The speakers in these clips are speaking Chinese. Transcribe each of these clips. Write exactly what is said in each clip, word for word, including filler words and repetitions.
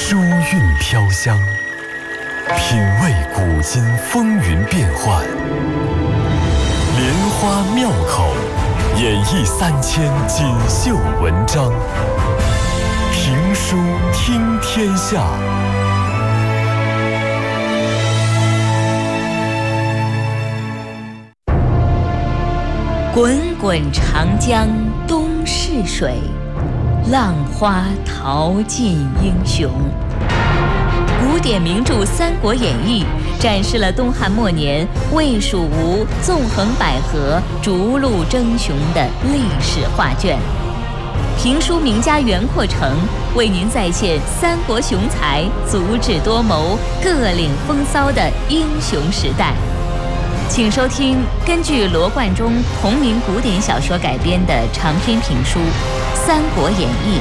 书韵飘香，品味古今风云变幻，莲花妙口，演绎三千锦绣文章。评书听天下。 滚滚长江东逝水，浪花淘尽英雄。古典名著《三国演义》展示了东汉末年魏蜀吴纵横捭阖、逐鹿争雄的历史画卷。评书名家袁阔成为您再现三国雄才足智多谋、各领风骚的英雄时代。请收听根据罗贯中同名古典小说改编的长篇评书《三国演义》。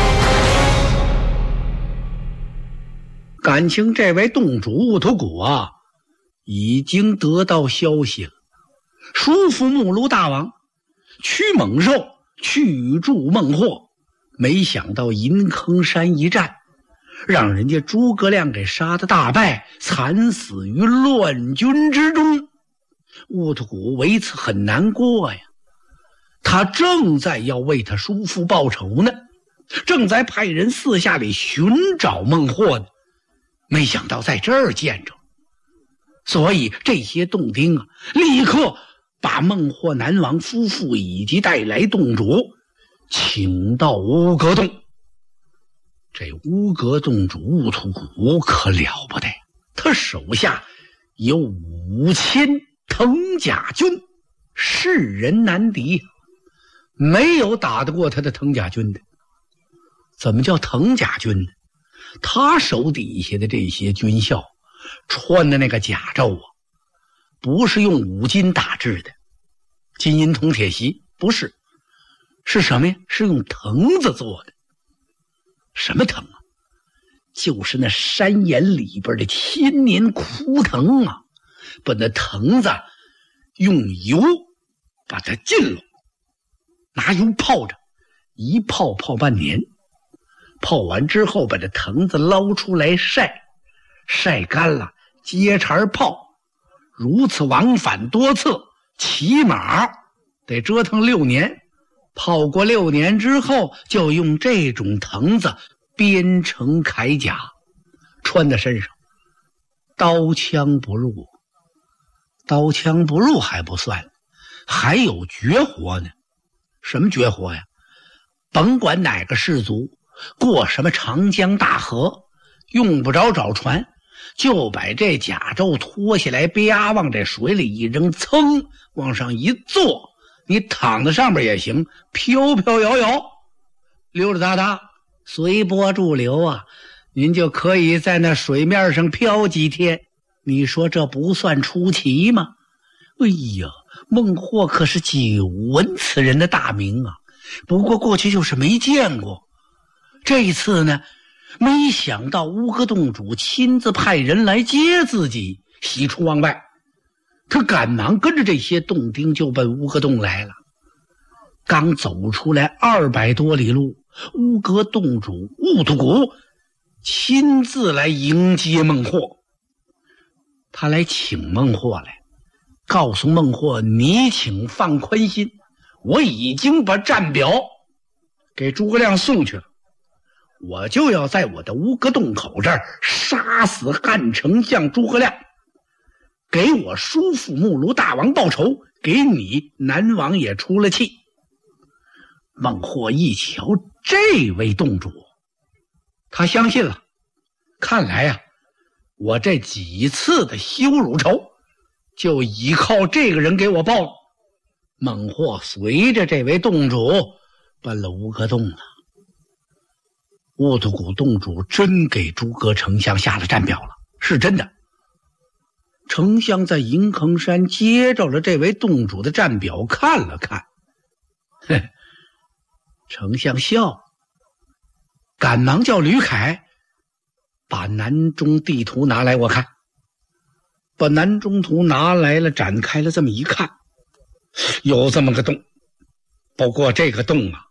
感情这位洞主兀突骨啊，已经得到消息了。叔父木卢大王驱猛兽，去助孟获，没想到银坑山一战，让人家诸葛亮给杀得大败，惨死于乱军之中。兀突骨为此很难过呀，他正在要为他叔父报仇呢，正在派人四下里寻找孟获呢，没想到在这儿见着，所以这些洞丁啊，立刻把孟获南王夫妇以及带来洞主请到乌阁洞。这乌阁洞主兀突骨可了不得，他手下有五千藤甲军，世人难敌，没有打得过他的藤甲军的。怎么叫藤甲军呢？他手底下的这些军校穿的那个甲胄啊，不是用五金打制的，金银铜铁锡，不是，是什么呀？是用藤子做的。什么藤啊？就是那山岩里边的千年枯藤啊，把那藤子用油把它浸了，拿油泡着，一泡泡半年，泡完之后把这藤子捞出来晒，晒干了接茬泡，如此往返多次，起码得折腾六年。泡过六年之后，就用这种藤子编成铠甲，穿在身上，刀枪不入。刀枪不入还不算，还有绝活呢。什么绝活呀？甭管哪个氏族过什么长江大河，用不着找船，就把这甲胄脱下来，啪往这水里一扔，噌往上一坐，你躺在上面也行，飘飘摇摇，溜溜达达，随波逐流啊，您就可以在那水面上飘几天。你说这不算出奇吗？哎呀，孟获可是久闻此人的大名啊，不过过去就是没见过。这一次呢，没想到乌阁洞主亲自派人来接自己，喜出望外。他赶忙跟着这些洞丁就奔乌阁洞来了。刚走出来二百多里路，乌阁洞主兀突骨亲自来迎接孟获。他来请孟获来，告诉孟获，你请放宽心，我已经把战表给诸葛亮送去了，我就要在我的乌阁洞口这儿杀死汉丞相诸葛亮，给我叔父木卢大王报仇，给你南王也出了气。孟获一瞧这位洞主，他相信了，看来呀、啊，我这几次的羞辱仇就依靠这个人给我报了。孟获随着这位洞主奔了乌阁洞了。兀突骨洞主真给诸葛丞相下了战表了，是真的。丞相在银坑山接着了这位洞主的战表，看了看，嘿，丞相笑，赶忙叫吕凯把南中地图拿来我看。把南中图拿来了，展开了这么一看，有这么个洞，不过这个洞啊